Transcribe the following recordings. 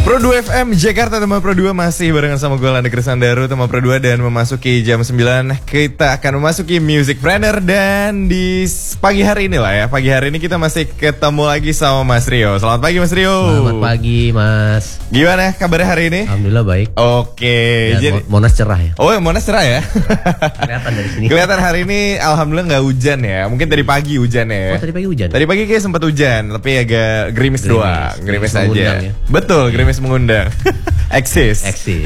Pro 2 FM Jakarta, teman Pro 2 masih barengan sama gue Landa Krisandaru, teman Pro 2, dan memasuki jam 9 kita akan memasuki Music Planner. Dan di pagi hari ini lah ya, pagi hari ini kita masih ketemu lagi sama Mas Rio. Selamat pagi Mas Rio. Selamat pagi Mas. Gimana kabarnya hari ini? Alhamdulillah baik. Oke, ya, jadi Monas cerah ya. Oh, Monas cerah ya. Kelihatan dari sini. Kelihatan hari ini alhamdulillah nggak hujan ya. Mungkin tadi pagi hujan ya. Oh, tadi pagi hujan. Tadi pagi kayak sempat hujan, tapi agak gerimis doang. Gerimis aja. Ya? Betul, gerimis mengundang. Eksis.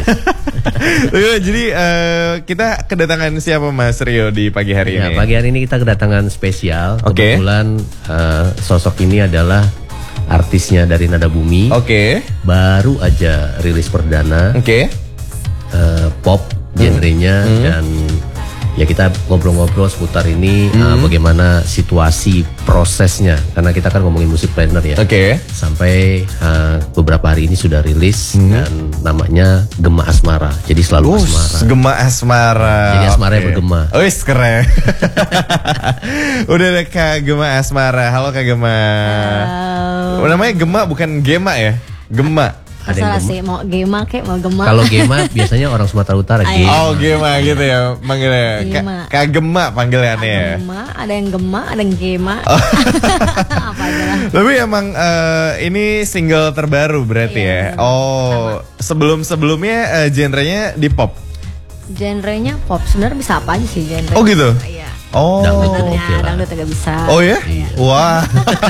Jadi kita kedatangan siapa Mas Rio di pagi hari ini? Pagi hari ini kita kedatangan spesial. Okay. Kebetulan sosok ini adalah artisnya dari Nada Bumi. Oke. Baru aja rilis perdana. Oke. Pop genrenya dan ya kita ngobrol-ngobrol seputar ini bagaimana situasi prosesnya, karena kita kan ngomongin musik planner ya. Oke. Sampai beberapa hari ini sudah rilis dan namanya Gema Asmara. Jadi selalu asmara. Gema Asmara. Jadi asmaranya bergema. Wis keren. Udah ada Kak Gema Asmara. Halo Kak Gema. Halo. Namanya Gema bukan Gema ya? Gema. Ada yang Salah sih, mau Gema kek, mau Gema. Kalau Gema biasanya orang Sumatera Utara. Oh Gema gitu ya manggilnya. Gema. Kak Gema panggilannya ya. Gema, ada yang Gema, ada yang Gema. Apa aja lah. Tapi emang ini single terbaru berarti ya. Iya, Oh, sebelumnya genrenya di pop. Genrenya pop, sebenarnya bisa apa aja sih genre. Oh gitu. Iya. Oh. Dangdut juga bisa. Oh ya? Iya. Wah.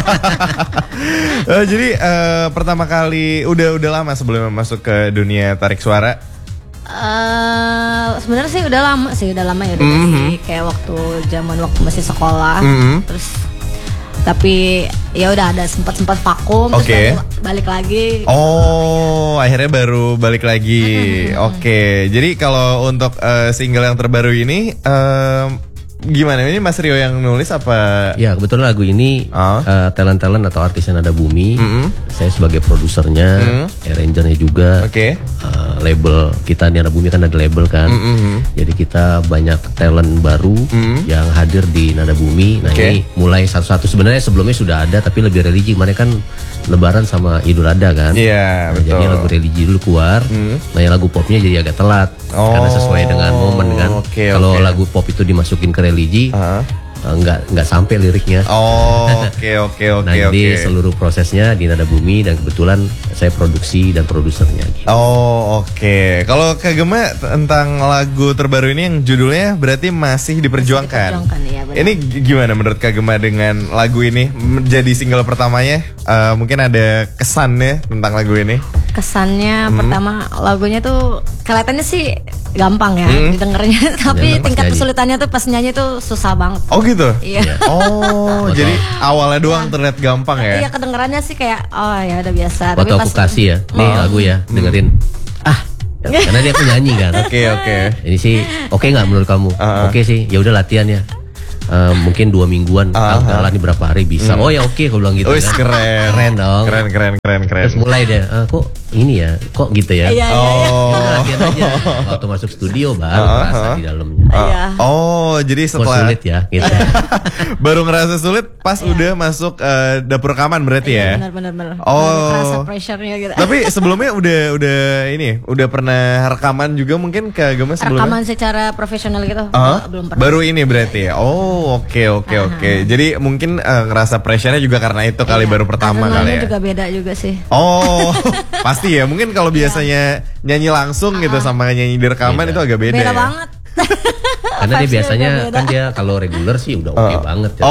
Jadi pertama kali udah lama sebelum masuk ke dunia tarik suara. Sebenarnya sih udah lama ya dari kayak waktu masih sekolah. Terus tapi ya udah ada sempat vakum terus balik lagi. Oh, akhirnya baru balik lagi. Oke. Jadi kalau untuk single yang terbaru ini gimana? Ini Mas Rio yang nulis apa? Ya kebetulan lagu ini talent atau artisnya Nada Bumi. Saya sebagai produsernya, arrangernya juga. Oke. Label kita Nada Bumi kan ada label kan. Jadi kita banyak talent baru yang hadir di Nada Bumi. Nah ini mulai satu-satu. Sebenarnya sebelumnya sudah ada tapi lebih religi. Kemarin kan Lebaran sama Idul Adha kan. Iya, betul. Jadi lagu religi dulu keluar. Nah yang lagu popnya jadi agak telat karena sesuai dengan momen kan. Kalau lagu pop itu dimasukin ke religi nggak sampai liriknya. Oke. Nah jadi seluruh prosesnya di Nada Bumi dan kebetulan saya produksi dan produsernya gitu. Oke. Kalau Kak Gema tentang lagu terbaru ini yang judulnya berarti masih diperjuangkan. Ya, ini gimana menurut Kak Gema dengan lagu ini menjadi single pertamanya? Mungkin ada kesannya tentang lagu ini? Kesannya pertama lagunya tuh kelihatannya sih gampang ya didengarnya, tapi tingkat kesulitannya tuh pas nyanyi tuh susah banget. Oh gitu? Iya. Oh, jadi awalnya doang terlihat gampang ya? Iya, kedengarannya sih kayak ya udah biasa. Waktu aku kasih ya, nih lagu ya, dengerin. Karena dia penyanyi kan. Oke. Ini sih oke nggak menurut kamu? Oke sih, ya udah latihan ya. Mungkin 2 mingguan, jalan nih berapa hari bisa. Oh ya oke, aku bilang gitu. Oh, kan. keren dong. Keren. Terus mulai deh, kok ini ya, kok gitu ya. Iya. Latihan aja. Waktu masuk studio baru merasa di dalamnya. Oh, jadi setelah sulit ya gitu. baru ngerasa sulit pas udah masuk dapur rekaman berarti ya. Benar. Oh. Kerasa pressure-nya gitu. Tapi sebelumnya udah pernah rekaman juga mungkin Kak Gema sebelumnya? Rekaman secara profesional gitu belum pernah. Baru ini berarti ya. Oh, oke. Jadi mungkin ngerasa pressure-nya juga karena itu kali baru pertama kali ya. juga beda juga sih. Oh, pasti ya. Mungkin kalau biasanya nyanyi langsung gitu sama nyanyi di rekaman itu agak beda. Beda ya? banget. Karena dia biasanya kan dia kalau reguler sih udah oke banget ya.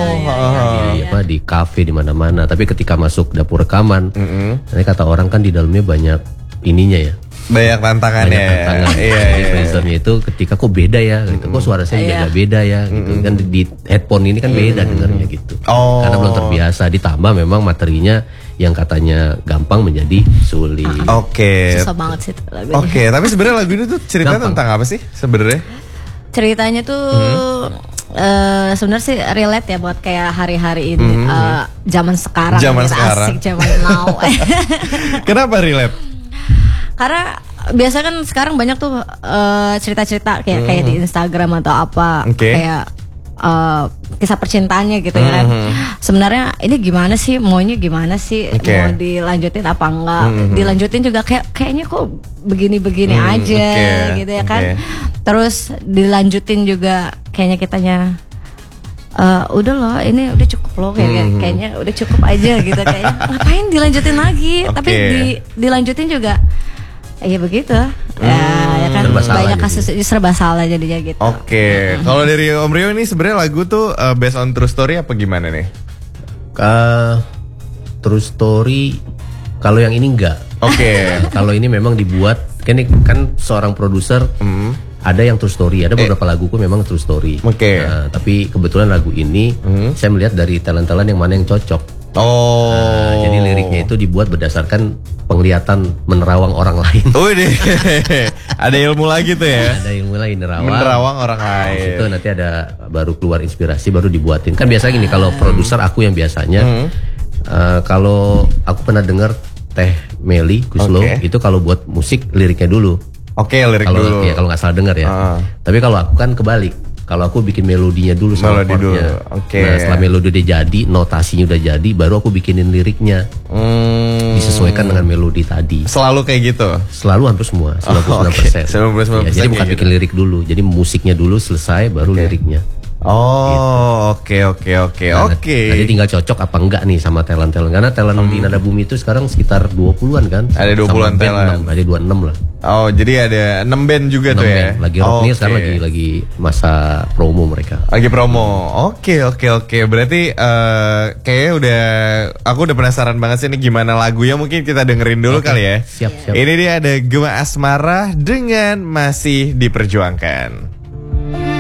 Di kafe di mana-mana. Tapi ketika masuk dapur rekaman, nanti kata orang kan di dalamnya banyak ininya ya. Banyak tantangannya. Iya. Produsernya itu ketika kok beda ya gitu. Kok suara saya juga beda ya gitu. Kan di headphone ini kan beda dengarnya gitu. Karena belum terbiasa, ditambah memang materinya yang katanya gampang menjadi sulit. Susah banget sih lagunya. Oke, tapi sebenarnya lagu ini tuh ceritanya tentang apa sih sebenarnya? Ceritanya tuh sebenarnya sih relate ya buat kayak hari-hari ini, zaman sekarang. Asik zaman now. Kenapa relate? Karena biasa kan sekarang banyak tuh cerita-cerita kayak di Instagram atau apa kayak kisah percintaannya gitu ya kan. Sebenarnya ini gimana sih, maunya gimana sih, mau dilanjutin apa enggak? Dilanjutin juga kayaknya kok begini-begini aja gitu ya kan. Terus dilanjutin juga kayaknya kitanya udah loh, ini udah cukup loh, kayaknya udah cukup aja gitu, kayaknya ngapain dilanjutin lagi. Tapi dilanjutin juga ya begitu ya kan, banyak kasus serba salah jadinya gitu. Kalau dari Om Rio ini sebenarnya lagu tuh based on true story apa gimana nih? True story. Kalau yang ini enggak. Kalau ini memang dibuat kan seorang produser. Ada yang true story, ada beberapa laguku memang true story. Nah, tapi kebetulan lagu ini saya melihat dari talent-talent yang mana yang cocok. Jadi liriknya itu dibuat berdasarkan penglihatan menerawang orang lain. Ada ilmu lagi tuh ya. Ada ilmu lain, menerawang orang lain. Itu nanti ada baru keluar inspirasi, baru dibuatin. Kan biasanya gini, kalau produser aku yang biasanya kalau aku pernah dengar Teh Meli Guslo itu kalau buat musik liriknya dulu. Lirik dulu. Ya, kalau nggak salah dengar ya. Tapi kalau aku kan kebalik. Kalau aku bikin melodinya dulu sama chordnya. Nah, setelah melodi udah jadi, notasinya udah jadi, baru aku bikinin liriknya. Disesuaikan dengan melodi tadi. Selalu kayak gitu? Selalu, hampir semua, 99%. 99% ya, jadi bukan bikin gitu. lirik dulu. Jadi musiknya dulu selesai, baru liriknya. Jadi tinggal cocok apa enggak nih sama talent-talent. Karena talent di Nada Bumi itu sekarang sekitar 20-an kan. Ada 20-an talent. Ada 26 lah. Jadi ada 6 band juga 6 tuh ya. Lagi rock nih sekarang lagi masa promo mereka. Lagi promo. Oke. Berarti kayaknya aku udah penasaran banget sih ini gimana lagunya, mungkin kita dengerin dulu kali ya. Siap. Ini dia ada Gema Asmara dengan Masih Diperjuangkan.